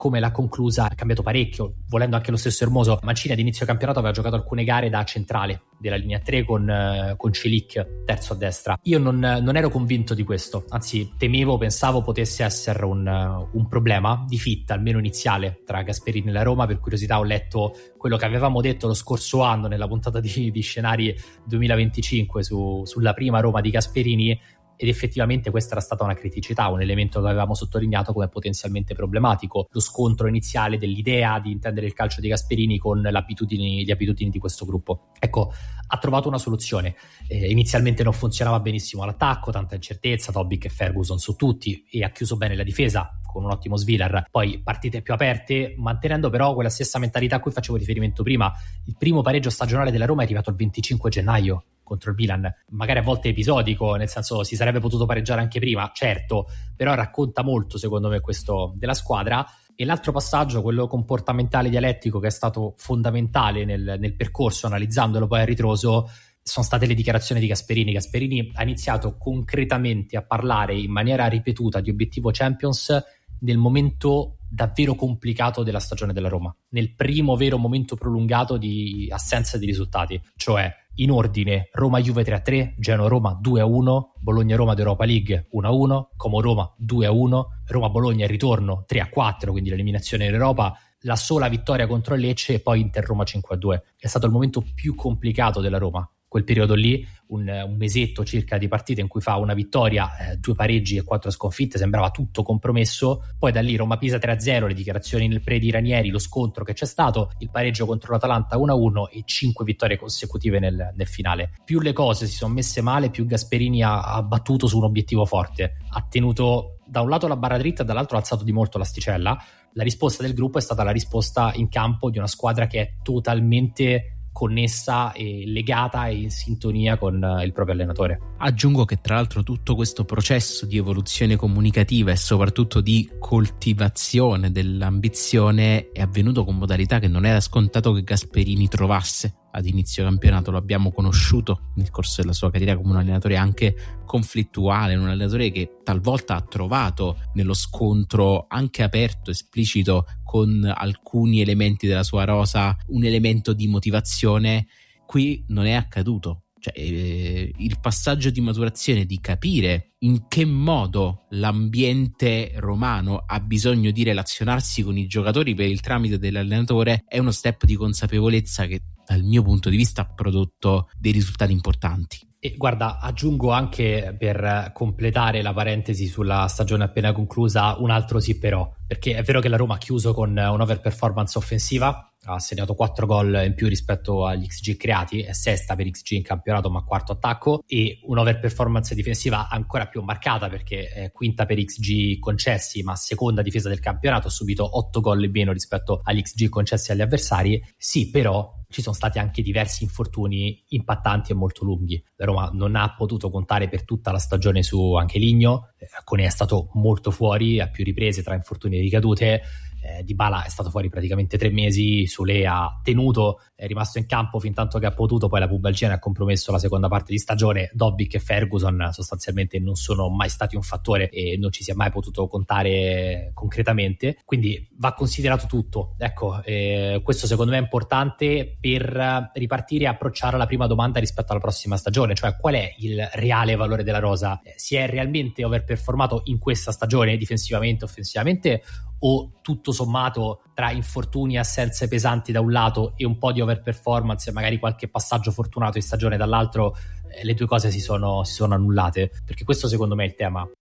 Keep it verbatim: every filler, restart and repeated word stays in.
come l'ha conclusa ha cambiato parecchio, volendo anche lo stesso Hermoso. Mancini ad inizio campionato aveva giocato alcune gare da centrale della linea tre con, con Celic terzo a destra. Io non, non ero convinto di questo, anzi temevo, pensavo potesse essere un, un problema di fit, almeno iniziale, tra Gasperini e la Roma. Per curiosità ho letto quello che avevamo detto lo scorso anno nella puntata di, di Scenari duemilaventicinque su, sulla prima Roma di Gasperini, ed effettivamente questa era stata una criticità, un elemento che avevamo sottolineato come potenzialmente problematico, lo scontro iniziale dell'idea di intendere il calcio di Gasperini con le abitudini, le abitudini di questo gruppo. Ecco, ha trovato una soluzione. Eh, inizialmente non funzionava benissimo l'attacco, tanta incertezza, Dobbik e Ferguson su tutti, e ha chiuso bene la difesa con un ottimo Svilar. Poi partite più aperte, mantenendo però quella stessa mentalità a cui facevo riferimento prima. Il primo pareggio stagionale della Roma è arrivato il venticinque gennaio contro il Milan, magari a volte episodico, nel senso si sarebbe potuto pareggiare anche prima, certo, però racconta molto secondo me questo della squadra. E l'altro passaggio, quello comportamentale dialettico, che è stato fondamentale nel, nel percorso, analizzandolo poi a ritroso, sono state le dichiarazioni di Gasperini. Gasperini ha iniziato concretamente a parlare in maniera ripetuta di obiettivo Champions nel momento davvero complicato della stagione della Roma, nel primo vero momento prolungato di assenza di risultati, cioè in ordine Roma-Juve tre a tre, Genoa-Roma due a uno, Bologna-Roma d'Europa League uno a uno, Como-Roma due a uno, Roma-Bologna il ritorno tre a quattro, quindi l'eliminazione in Europa, la sola vittoria contro il Lecce e poi Inter-Roma cinque a due. È stato il momento più complicato della Roma, quel periodo lì, un, un mesetto circa di partita in cui fa una vittoria, eh, due pareggi e quattro sconfitte, sembrava tutto compromesso. Poi da lì Roma-Pisa tre a zero, le dichiarazioni nel pre di Ranieri, lo scontro che c'è stato, il pareggio contro l'Atalanta uno a uno e cinque vittorie consecutive nel, nel finale. Più le cose si sono messe male, più Gasperini ha, ha battuto su un obiettivo forte, ha tenuto da un lato la barra dritta, dall'altro ha alzato di molto l'asticella. La risposta del gruppo è stata la risposta in campo di una squadra che è totalmente connessa e legata e in sintonia con il proprio allenatore. Aggiungo che tra l'altro tutto questo processo di evoluzione comunicativa e soprattutto di coltivazione dell'ambizione è avvenuto con modalità che non era scontato che Gasperini trovasse ad inizio campionato. Lo abbiamo conosciuto nel corso della sua carriera come un allenatore anche conflittuale, un allenatore che talvolta ha trovato nello scontro anche aperto, esplicito con alcuni elementi della sua rosa un elemento di motivazione. Qui non è accaduto. Cioè, eh, il passaggio di maturazione, di capire in che modo l'ambiente romano ha bisogno di relazionarsi con i giocatori per il tramite dell'allenatore, è uno step di consapevolezza che dal mio punto di vista ha prodotto dei risultati importanti. E guarda, aggiungo anche, per completare la parentesi sulla stagione appena conclusa, un altro sì però, perché è vero che la Roma ha chiuso con un'overperformance offensiva, ha segnato quattro gol in più rispetto agli X G creati, è sesta per X G in campionato ma quarto attacco, e un'overperformance difensiva ancora più marcata perché è quinta per X G concessi ma seconda difesa del campionato, ha subito otto gol in meno rispetto agli X G concessi agli avversari. Sì, però ci sono stati anche diversi infortuni impattanti e molto lunghi. La Roma non ha potuto contare per tutta la stagione su Angeligno, eh, Koné è stato molto fuori a più riprese tra infortuni e ricadute, eh, Dybala è stato fuori praticamente tre mesi, Solé ha tenuto, è rimasto in campo fin tanto che ha potuto, poi la pubalgia ne ha compromesso la seconda parte di stagione. Dobbik e Ferguson sostanzialmente non sono mai stati un fattore e non ci si è mai potuto contare concretamente, quindi va considerato tutto. Ecco, eh, questo secondo me è importante per ripartire e approcciare la prima domanda rispetto alla prossima stagione, cioè qual è il reale valore della rosa? Si è realmente overperformato in questa stagione difensivamente, offensivamente, o tutto sommato tra infortuni e assenze pesanti da un lato e un po' di overperformance e magari qualche passaggio fortunato in stagione dall'altro, eh, le due cose si sono, si sono annullate? Perché questo secondo me è il tema.